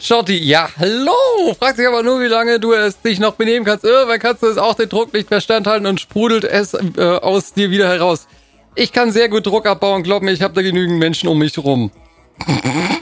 Shorty, ja, hallo! Fragt sich aber nur, wie lange du es dich noch benehmen kannst. Irgendwann kannst du es auch den Druck nicht mehr standhalten und sprudelt es aus dir wieder heraus. Ich kann sehr gut Druck abbauen, glaub mir, ich habe da genügend Menschen um mich rum.